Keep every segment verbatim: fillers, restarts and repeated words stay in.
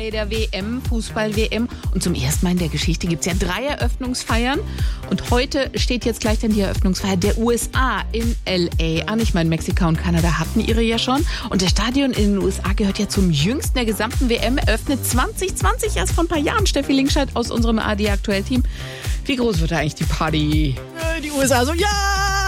bei der W M, Fußball-W M. Und zum ersten Mal in der Geschichte gibt es ja drei Eröffnungsfeiern. Und heute steht jetzt gleich dann die Eröffnungsfeier der U S A in L A an. Ich meine, Mexiko und Kanada hatten ihre ja schon. Und das Stadion in den U S A gehört ja zum jüngsten der gesamten W M. Eröffnet zwanzig zwanzig, erst vor ein paar Jahren. Steffi Linkscheid aus unserem A D Aktuell-Team. Wie groß wird da eigentlich die Party? Die U S A so, ja!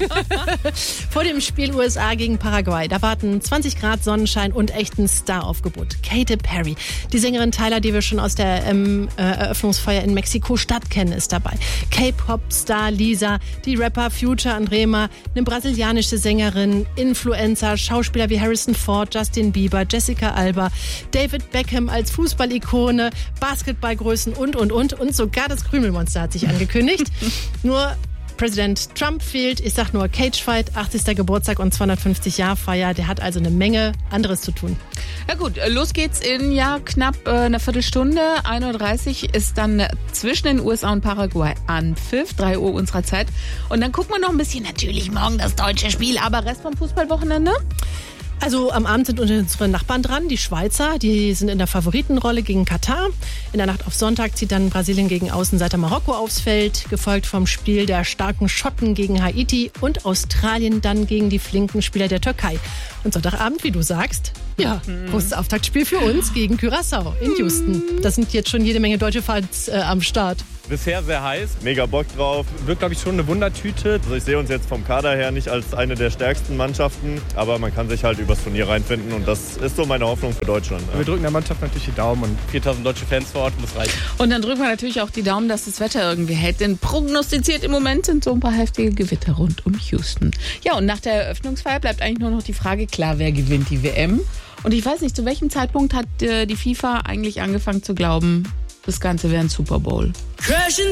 Vor dem Spiel U S A gegen Paraguay, da warten zwanzig Grad Sonnenschein und echten Star-Aufgebot. Katy Perry, die Sängerin Tyler, die wir schon aus der ähm, äh, Eröffnungsfeier in Mexiko-Stadt kennen, ist dabei. K-Pop-Star Lisa, die Rapper Future und Rema, eine brasilianische Sängerin, Influencer, Schauspieler wie Harrison Ford, Justin Bieber, Jessica Alba, David Beckham als Fußballikone, Basketballgrößen und, und, und. Und sogar das Krümelmonster hat sich angekündigt. Nur Präsident Trump fehlt. Ich sag nur Cagefight, achtzigster Geburtstag und zweihundertfünfzig Jahr Feier. Der hat also eine Menge anderes zu tun. Ja gut, los geht's in ja knapp äh, einer Viertelstunde. ein Uhr dreißig ist dann zwischen den U S A und Paraguay Anpfiff, drei Uhr unserer Zeit. Und dann gucken wir noch ein bisschen, natürlich morgen das deutsche Spiel, aber Rest vom Fußballwochenende? Also am Abend sind unsere Nachbarn dran, die Schweizer, die sind in der Favoritenrolle gegen Katar. In der Nacht auf Sonntag zieht dann Brasilien gegen Außenseiter Marokko aufs Feld, gefolgt vom Spiel der starken Schotten gegen Haiti und Australien dann gegen die flinken Spieler der Türkei. Und Sonntagabend, wie du sagst, ja, großes Auftaktspiel für uns gegen Curaçao in Houston. Das sind jetzt schon jede Menge deutsche Fans äh, am Start. Bisher sehr heiß, mega Bock drauf. Wird, glaube ich, schon eine Wundertüte. Also ich sehe uns jetzt vom Kader her nicht als eine der stärksten Mannschaften, aber man kann sich halt übers Turnier reinfinden und das ist so meine Hoffnung für Deutschland. Ja. Wir drücken der Mannschaft natürlich die Daumen und viertausend deutsche Fans vor Ort muss reichen. Und dann drücken wir natürlich auch die Daumen, dass das Wetter irgendwie hält, denn prognostiziert im Moment sind so ein paar heftige Gewitter rund um Houston. Ja, und nach der Eröffnungsfeier bleibt eigentlich nur noch die Frage, klar, wer gewinnt die W M? Und ich weiß nicht, zu welchem Zeitpunkt hat äh, die FIFA eigentlich angefangen zu glauben, das Ganze wäre ein Super Bowl? Crashing